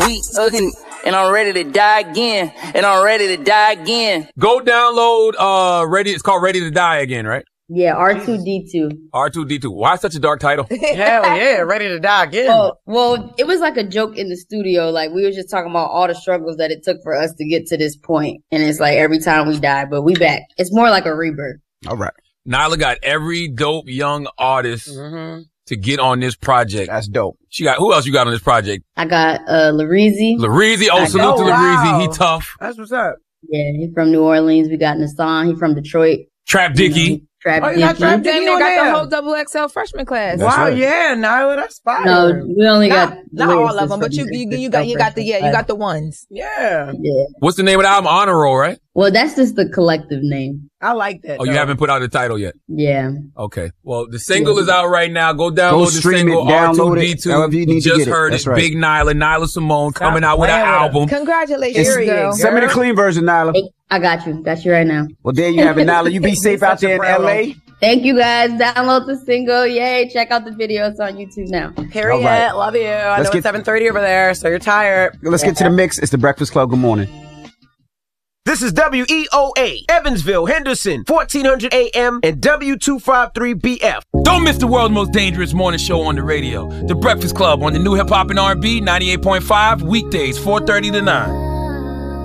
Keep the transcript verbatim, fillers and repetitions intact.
We again, and I'm ready to die again, and I'm ready to die again. Go download, uh, Ready, it's called Ready to Die Again, right? Yeah, R two D two. R two D two. Why such a dark title? Hell yeah, Ready to Die Again. Oh, well, it was like a joke in the studio. Like, we were just talking about all the struggles that it took for us to get to this point. And it's like every time we die, but we back. It's more like a rebirth. All right. Nyla got every dope young artist Mm-hmm. to get on this project. That's dope. She got, who else you got on this project? I got uh Lareezy. Lareezy. Oh, I salute got- to Oh, wow. Lareezy. He tough. That's what's up. Yeah, he's from New Orleans. We got Nassan. He from Detroit. Trap Dicky. Trap Oh, you got Dicky. Trap Then Dicky they on got there. the whole double X L freshman class. That's Wow, right. yeah, Nyla, that's fire. No, we only Not, got not the all lyricists of them, but you from you, the- you got you got the yeah you got the ones. Yeah, Yeah. What's the name of the album? Honor Roll, right? Well, that's just the collective name. I like that. Oh, you though. haven't put out the title yet. Yeah. Okay. Well, the single Yeah. is out right now. Go download Go the stream single it, R two download D it, two. however you need to just get it. heard That's it. right. Big Nyla, Nyla Simone coming out with an playing with her. album. Congratulations, Period. girl. Send me the clean version, Nyla. Hey, I got you. Got you right now. Well, there you have it, Nyla. You be safe out there in L A. Thank you guys. Download the single. Yay. Check out the video. It's on YouTube now. Period. All right. Love you. I Let's know get- it's seven thirty over there, so you're tired. Let's get to the mix. It's the Breakfast Club. Good morning. This is W E O A, Evansville, Henderson, fourteen hundred A M and W two fifty-three B F. Don't miss the world's most dangerous morning show on the radio. The Breakfast Club on the new hip hop and R and B ninety-eight point five weekdays four thirty to nine.